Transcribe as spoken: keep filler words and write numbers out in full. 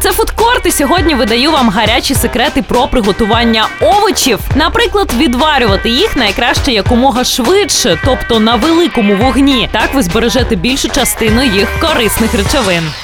Це фудкорт, і сьогодні видаю вам гарячі секрети про приготування овочів. Наприклад, відварювати їх найкраще якомога швидше, тобто на великому вогні. Так ви збережете більшу частину їх корисних речовин.